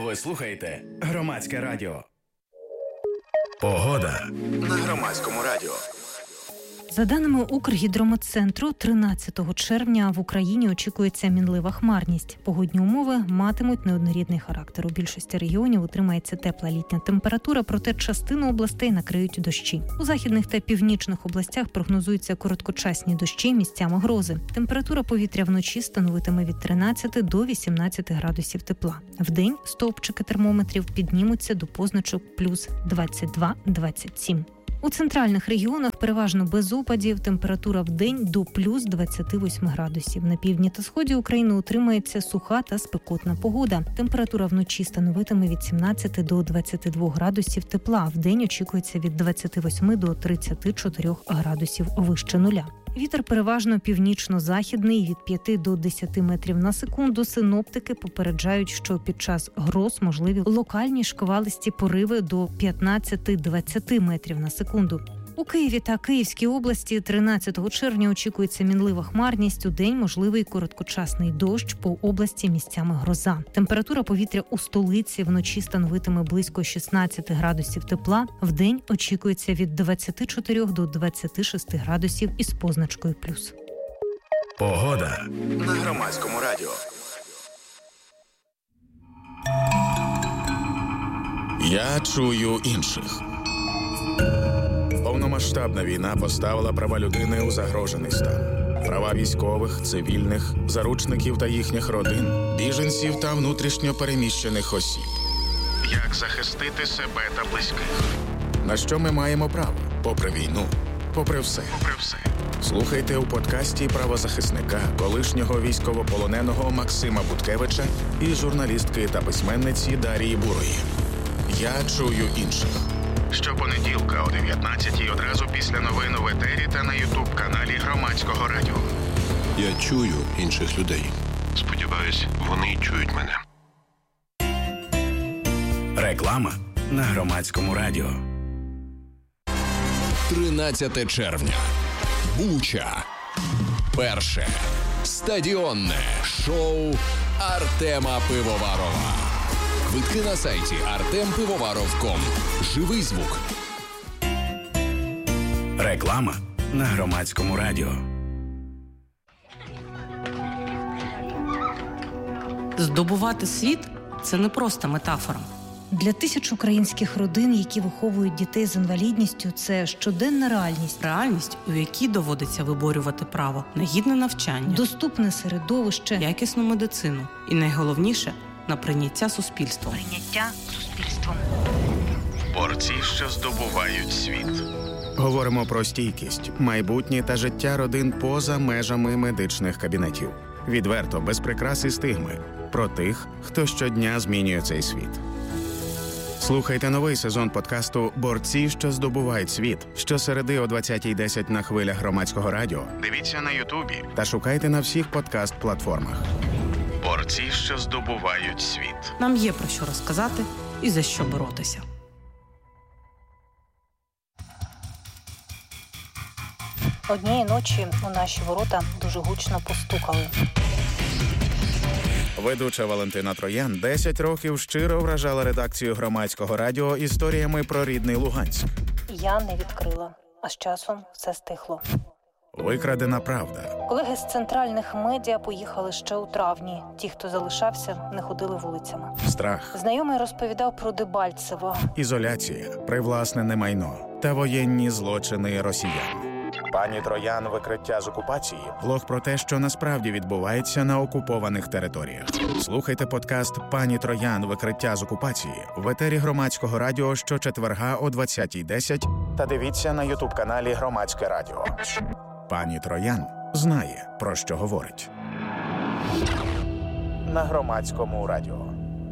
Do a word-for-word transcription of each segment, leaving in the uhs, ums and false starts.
Ви слухаєте Громадське радіо. Погода на Громадському радіо. За даними Укргідрометцентру, тринадцятого червня в Україні очікується мінлива хмарність. Погодні умови матимуть неоднорідний характер. У більшості регіонів утримається тепла літня температура, проте частину областей накриють дощі. У західних та північних областях прогнозуються короткочасні дощі, місцями грози. Температура повітря вночі становитиме від тринадцяти до вісімнадцяти градусів тепла. Вдень стовпчики термометрів піднімуться до позначок плюс двадцять два - двадцять сім. У центральних регіонах переважно без опадів, температура вдень до плюс двадцяти восьми градусів. На півдні та сході України утримається суха та спекотна погода. Температура вночі становитиме від сімнадцяти до двадцяти двох градусів тепла. Вдень очікується від двадцяти восьми до тридцяти чотирьох градусів вище нуля. Вітер переважно північно-західний від п'яти до десяти метрів на секунду. Синоптики попереджають, що під час гроз можливі локальні шквалисті пориви до п'ятнадцяти - двадцяти метрів на секунду. У Києві та Київській області тринадцятого червня очікується мінлива хмарність. У день можливий короткочасний дощ, по області місцями гроза. Температура повітря у столиці вночі становитиме близько шістнадцяти градусів тепла. Вдень очікується від двадцяти чотирьох до двадцяти шести градусів із позначкою плюс. Погода на Громадському радіо. Я чую інших. Повномасштабна війна поставила права людини у загрожений стан. Права військових, цивільних, заручників та їхніх родин, біженців та внутрішньо переміщених осіб. Як захистити себе та близьких? На що ми маємо право? Попри війну, попри все. Попри все. Слухайте у подкасті правозахисника, колишнього військовополоненого Максима Буткевича і журналістки та письменниці Дарії Бурої. Я чую інших. Щопонеділка о дев'ятнадцятій одразу після новин у етері та на ютуб-каналі Громадського радіо. Я чую інших людей. Сподіваюсь, вони чують мене. Реклама на Громадському радіо. тринадцяте червня. Буча. Перше. Стадіонне шоу Артема Пивоварова. Квитки на сайті артем пивоваров крапка ком. Живий звук. Реклама на Громадському радіо. Здобувати світ – це не просто метафора. Для тисяч українських родин, які виховують дітей з інвалідністю, це щоденна реальність. Реальність, у якій доводиться виборювати право на гідне навчання, доступне середовище, якісну медицину і, найголовніше, на прийняття суспільством. Прийняття суспільством. Борці, що здобувають світ. Говоримо про стійкість, майбутнє та життя родин поза межами медичних кабінетів. Відверто, без прикрас і стигми. Про тих, хто щодня змінює цей світ. Слухайте новий сезон подкасту «Борці, що здобувають світ» щосереди о двадцятій десять на хвилях Громадського радіо. Дивіться на Ютубі та шукайте на всіх подкаст-платформах. Борці, що здобувають світ. Нам є про що розказати і за що боротися. Однієї ночі у наші ворота дуже гучно постукали. Ведуча Валентина Троян десять років щиро вражала редакцію Громадського радіо історіями про рідний Луганськ. Я не відкрила, а з часом все стихло. Викрадена правда. Колеги з центральних медіа поїхали ще у травні. Ті, хто залишався, не ходили вулицями. Страх. Знайомий розповідав про Дебальцево. Ізоляція, привласнене майно та воєнні злочини росіян. Пані Троян «Викриття з окупації» – влог про те, що насправді відбувається на окупованих територіях. Слухайте подкаст «Пані Троян. Викриття з окупації» в етері Громадського радіо щочетверга о двадцятій десять та дивіться на ютуб-каналі Громадське радіо. Пані Троян знає, про що говорить. На Громадському радіо.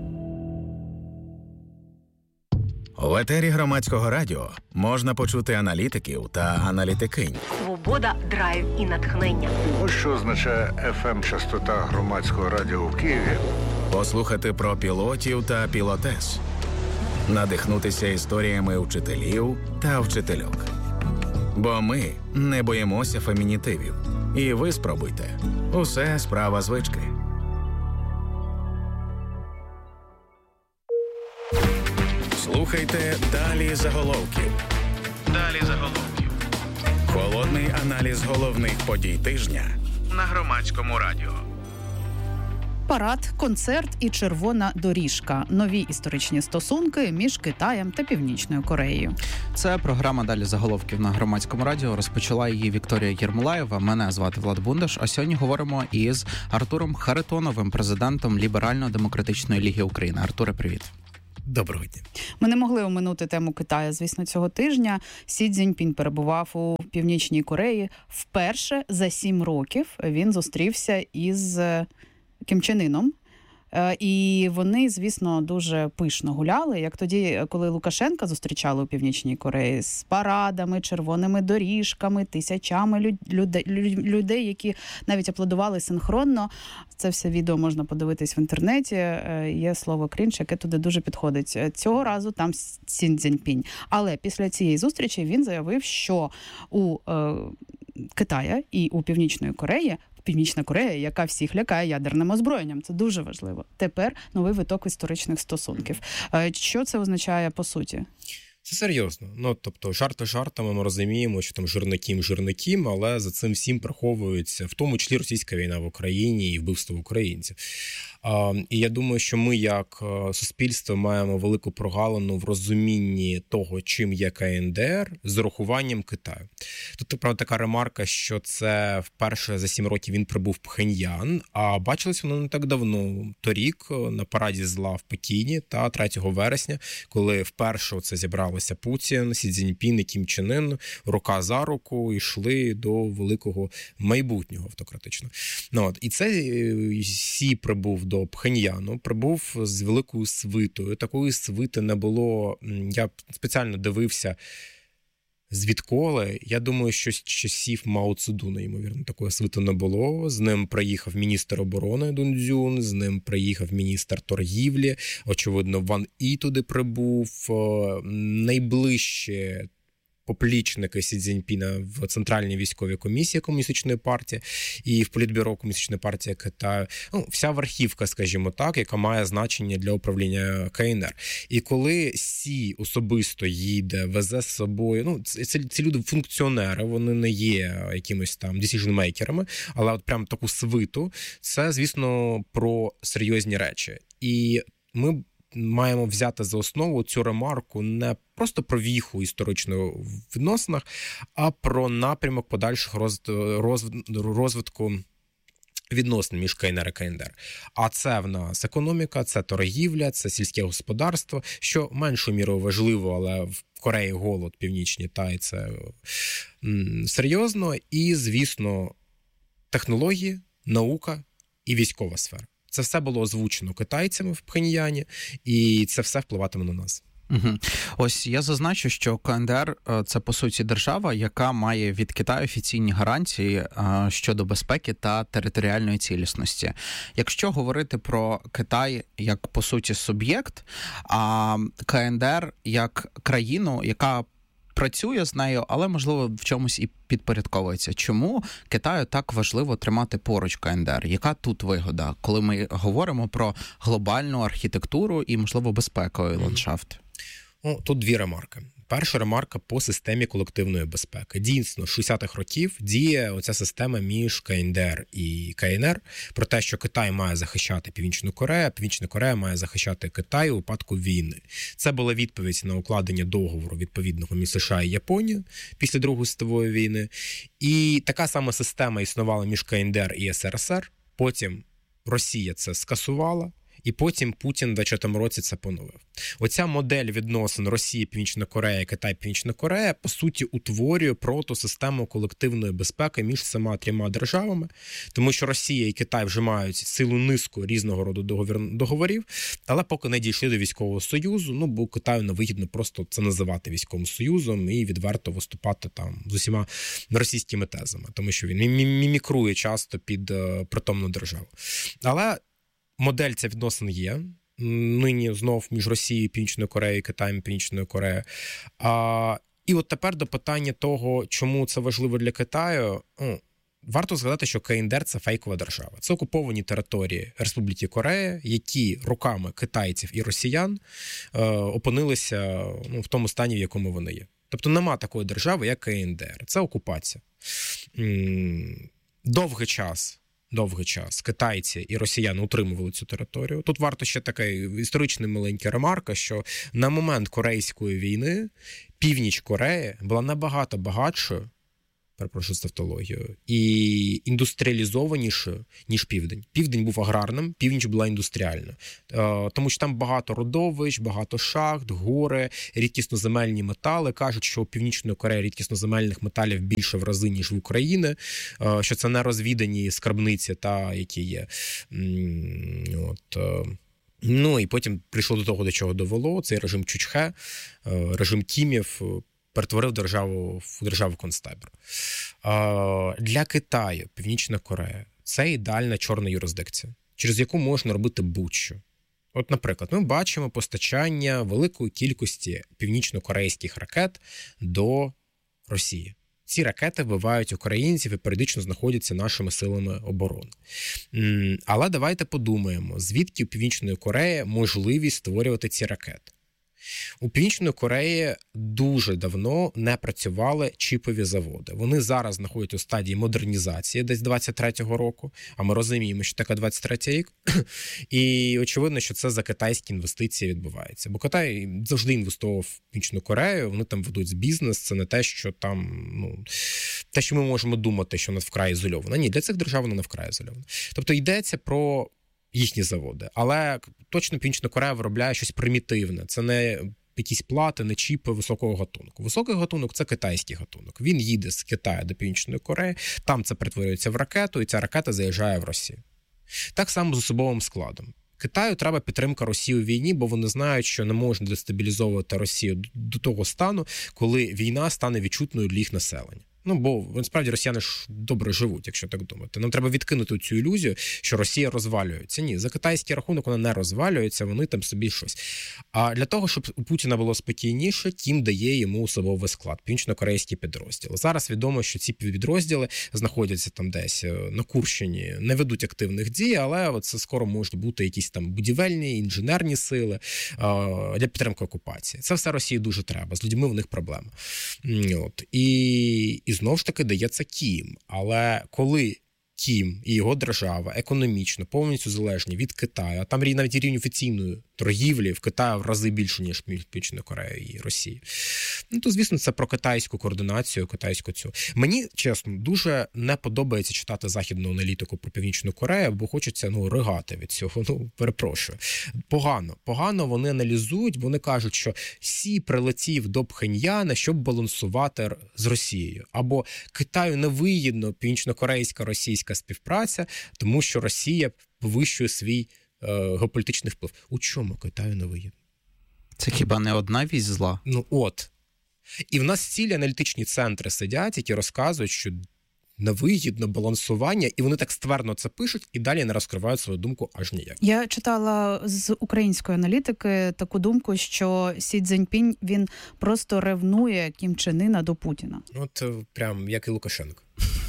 В етері Громадського радіо можна почути аналітиків та аналітикинь. Свобода, драйв і натхнення. Ось що означає еф ем-частота Громадського радіо в Києві. Послухати про пілотів та пілотес. Надихнутися історіями вчителів та вчительок. Бо ми не боїмося фемінітивів. І ви спробуйте. Усе справа звички. Слухайте «Далі заголовків». Далі заголовків. Холодний аналіз головних подій тижня на Громадському радіо. Парад, концерт і червона доріжка. Нові історичні стосунки між Китаєм та Північною Кореєю. Це програма «Далі заголовків» на Громадському радіо. Розпочала її Вікторія Єрмолаєва. Мене звати Влад Бундаш. А сьогодні говоримо із Артуром Харитоновим, президентом Ліберально-демократичної ліги України. Артуре, привіт. Доброго дня. Ми не могли оминути тему Китаю, звісно, цього тижня. Сі Цзіньпінь перебував у Північній Кореї. Вперше за сім років він зустрівся із Кім Чен Іном. І вони, звісно, дуже пишно гуляли, як тоді, коли Лукашенка зустрічали у Північній Кореї з парадами, червоними доріжками, тисячами людей, людей, які навіть аплодували синхронно. Це все відео можна подивитись в інтернеті. Є слово «крінж», яке туди дуже підходить. Цього разу там Сі Цзіньпінь. Але після цієї зустрічі він заявив, що у е, Китая і у Північної Кореї Північна Корея, яка всіх лякає ядерним озброєнням. Це дуже важливо. Тепер новий виток історичних стосунків. Що це означає по суті? Це серйозно. Ну, тобто, жарти жартами ми розуміємо, що там жирнакім жирнакім, але за цим всім приховується, в тому числі російська війна в Україні і вбивство українців. А, і я думаю, що ми, як суспільство, маємо велику прогалину в розумінні того, чим є Ка Ен Де Ер, з урахуванням Китаю. Тут, правда, така ремарка, що це вперше за сім років він прибув в Пхеньян, а бачилось воно не так давно, торік, на параді зла в Пекіні, та третього вересня, коли вперше це зібралося Путін, Сі Цзіньпін і Кім Чен Ін, рука за руку, йшли до великого майбутнього автократичного. Ну, от, і це Сі прибув до Пхеньяну, прибув з великою свитою. Такої свити не було. Я спеціально дивився, звідколи. Я думаю, що з часів Мао Цзедуна, ймовірно, такої свити не було. З ним приїхав міністр оборони Дун Цзюн, з ним приїхав міністр торгівлі. Очевидно, Ван І туди прибув. Найближче поплічники Сі Цзіньпіна в Центральній військовій комісії Комуністичної партії і в Політбюро Комуністичної партії Китаю. Ну, вся верхівка, скажімо так, яка має значення для управління Ка Ен Де Ер. І коли Сі особисто їде, везе з собою, ну, ці, ці люди функціонери, вони не є якимось там decision-мейкерами, але от прям таку свиту, це, звісно, про серйозні речі. І ми маємо взяти за основу цю ремарку не просто про віху історичну в відносинах, а про напрямок подальших розвитку відносин між Ка Ен Де Ер і Ка Ен Де Ер. А це в нас економіка, це торгівля, це сільське господарство, що меншою мірою важливо, але в Кореї голод північній, та і це м, серйозно. І, звісно, технології, наука і військова сфера. Це все було озвучено китайцями в Пхеньяні, і це все впливатиме на нас. Угу. Ось я зазначу, що Ка Ен Де Ер – це, по суті, держава, яка має від Китаю офіційні гарантії щодо безпеки та територіальної цілісності. Якщо говорити про Китай як, по суті, суб'єкт, а Ка Ен Де Ер як країну, яка працює з нею, але, можливо, в чомусь і підпорядковується. Чому Китаю так важливо тримати поруч Ка Ен Де Ер? Яка тут вигода, коли ми говоримо про глобальну архітектуру і, можливо, безпековий ландшафт? Ну, тут дві ремарки. Перша ремарка по системі колективної безпеки. Дійсно, з шістдесятих років діє оця система між Ка Ен Де Ер і Ка Ен Ер про те, що Китай має захищати Північну Корею, а Північна Корея має захищати Китай у випадку війни. Це була відповідь на укладення договору відповідного між США і Японією після Другої світової війни. І така сама система існувала між Ка Ен Де Ер і Ес Ер Ес Ер. Потім Росія це скасувала. І потім Путін в двадцятому році це поновив. Оця модель відносин Росії, Північна Корея, Китай, Північна Корея, по суті, утворює протосистему колективної безпеки між цими трьома державами, тому що Росія і Китай вже мають цілу низку різного роду договорів, але поки не дійшли до військового союзу, ну, бо Китаю невигідно просто це називати військовим союзом і відверто виступати там з усіма російськими тезами, тому що він мімікрує часто під притомну державу. Але модель ця відносин є. Нині знов між Росією, Північною Кореєю, Китаєм, Північною Кореєю. А, і от тепер до питання того, чому це важливо для Китаю. варто згадати, що КНДР – це фейкова держава. Це окуповані території Республіки Корея, які руками китайців і росіян е, опинилися ну, в тому стані, в якому вони є. Тобто нема такої держави, як КНДР. Це окупація. Довгий час, довгий час китайці і росіяни утримували цю територію. Тут варто ще така історична маленька ремарка, що на момент Корейської війни північ Кореї була набагато багатшою, перепрошую з тавтологією, і індустріалізованішою, ніж Південь. Південь був аграрним, Північ була індустріальна. Тому що там багато родовищ, багато шахт, гори, рідкісноземельні метали. Кажуть, що у Північної Кореї рідкісноземельних металів більше в рази, ніж в Україні, що це нерозвідані скарбниці, та, які є. От... Ну, і потім прийшло до того, до чого довело. Цей режим Чучхе, режим Кімів, перетворив державу в державу-концтабір. Для Китаю Північна Корея – це ідеальна чорна юрисдикція, через яку можна робити будь-що. От, наприклад, ми бачимо постачання великої кількості північно-корейських ракет до Росії. Ці ракети вбивають українців і періодично знаходяться нашими силами оборони. Але давайте подумаємо, звідки у Північної Кореї можливість створювати ці ракети. У Північної Кореї дуже давно не працювали чіпові заводи. Вони зараз знаходяться у стадії модернізації десь двадцять третього року, а ми розуміємо, що таке двадцять третій рік. І очевидно, що це за китайські інвестиції відбувається. Бо Китай завжди інвестував в Північну Корею, вони там ведуть бізнес, це не те, що там, ну, те, що ми можемо думати, що вона вкрай ізольована. Ні, для цих держав вона не вкрай ізольована. Тобто йдеться про їхні заводи. Але точно Північна Корея виробляє щось примітивне. Це не якісь плати, не чіпи високого гатунку. Високий гатунок – це китайський гатунок. Він їде з Китаю до Північної Кореї, там це перетворюється в ракету, і ця ракета заїжджає в Росію. Так само з особовим складом. Китаю треба підтримка Росії у війні, бо вони знають, що не можна дестабілізовувати Росію до того стану, коли війна стане відчутною для їх населення. Ну, бо, насправді, росіяни ж добре живуть, якщо так думати. Нам треба відкинути цю ілюзію, що Росія розвалюється. Ні, за китайський рахунок вона не розвалюється, вони там собі щось. А для того, щоб у Путіна було спокійніше, Кім дає йому особовий склад, північно-корейські підрозділи. Зараз відомо, що ці підрозділи знаходяться там десь на Курщині, не ведуть активних дій, але це скоро можуть бути якісь там будівельні, інженерні сили для підтримки окупації. Це все Росії дуже треба, з людьми в них проблема. От. І, і знову ж таки дається Кім. Але коли Кім і його держава економічно повністю залежні від Китаю, а там навіть рівень офіційної торгівлі в Китаї в рази більше, ніж Північної Кореї і Росії. Ну, то, звісно, це про китайську координацію, китайську цю. Мені, чесно, дуже не подобається читати західну аналітику про Північну Корею, бо хочеться, ну, ригати від цього. Ну, перепрошую. Погано. Погано вони аналізують, вони кажуть, що Сі прилетів до Пхеньяна, щоб балансувати з Росією. Або Китаю невигідно північно-корейська російська співпраця, тому що Росія повищує свій геополітичний вплив. У чому Китаю не вигідно? Це хіба не одна вісь зла? Ну от. І в нас цілі аналітичні центри сидять, які розказують, що невигідно балансування, і вони так ствердно це пишуть, і далі не розкривають свою думку аж ніяк. Я читала з української аналітики таку думку, що Сі Цзіньпінь, він просто ревнує Кім Чен Іна до Путіна. От прям як і Лукашенко.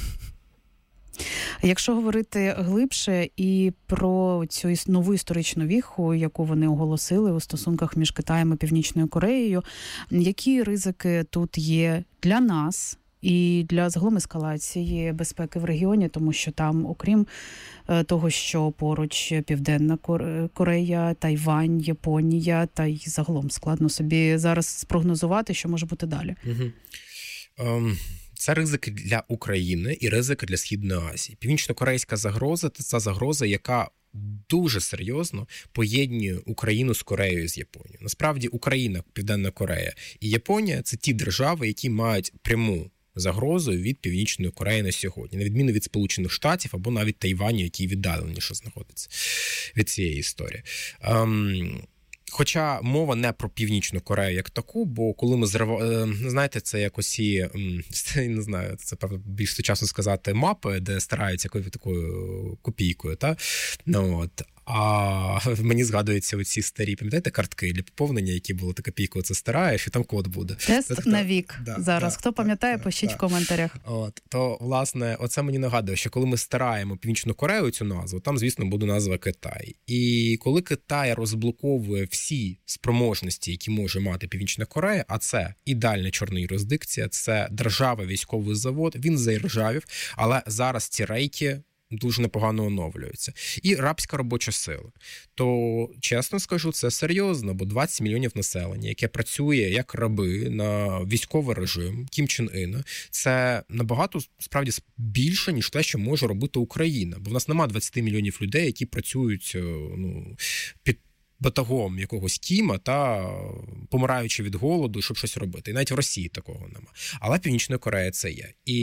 Якщо говорити глибше і про цю нову історичну віху, яку вони оголосили у стосунках між Китаєм і Північною Кореєю, які ризики тут є для нас і для загалом ескалації безпеки в регіоні, тому що там, окрім того, що поруч Південна Корея, Тайвань, Японія, та й загалом складно собі зараз спрогнозувати, що може бути далі. Угу. Um... Це ризики для України і ризики для Східної Азії. Північно-корейська загроза – це ця загроза, яка дуже серйозно поєднує Україну з Кореєю, з Японією. Насправді Україна, Південна Корея і Японія – це ті держави, які мають пряму загрозу від Північної Кореї на сьогодні, на відміну від Сполучених Штатів або навіть Тайваню, який віддаленіше знаходиться від цієї історії. Um, Хоча мова не про Північну Корею як таку, бо коли ми зрив... знаєте, це якось і, не знаю, це, певно, більш сучасно сказати, мапи, де стараються такою копійкою, та? Ну, от. А мені згадуються оці старі, пам'ятаєте, картки для поповнення, які були така копійку це стираєш, і там код буде. Тест Тобто, на вік да, зараз. да, Хто пам'ятає, да, пишіть да. в коментарях. От, то, власне, оце мені нагадує, що коли ми стираємо Північну Корею, цю назву, там, звісно, буде назва Китай. І коли Китай розблоковує всі спроможності, які може мати Північна Корея, а це ідеальна чорна юрисдикція, це держава, військовий завод, він заіржавів, але зараз ці рейки дуже непогано оновлюються. І рабська робоча сила. То, чесно скажу, це серйозно, бо двадцять мільйонів населення, яке працює як раби на військовий режим Кім Чен Іна, це набагато, справді, більше, ніж те, що може робити Україна. Бо в нас немає двадцять мільйонів людей, які працюють ну, під батагом якогось Кіма та помираючи від голоду, щоб щось робити. І навіть в Росії такого нема. Але Північна Корея це є. І